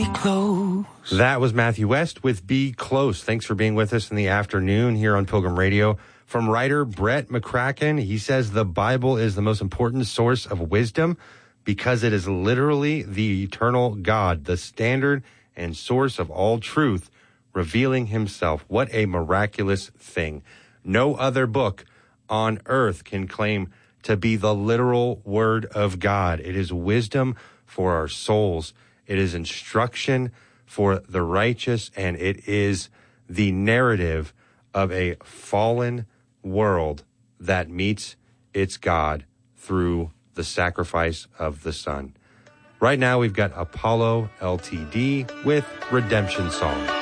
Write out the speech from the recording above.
close. That was Matthew West with Be Close. Thanks for being with us in the afternoon here on Pilgrim Radio. From writer Brett McCracken, he says the Bible is the most important source of wisdom because it is literally the eternal God, the standard and source of all truth, revealing himself. What a miraculous thing. No other book on earth can claim to be the literal word of God. It is wisdom for our souls. It is instruction for the righteous, and it is the narrative of a fallen world that meets its God through the sacrifice of the Son. Right now, we've got Apollo LTD with Redemption Song.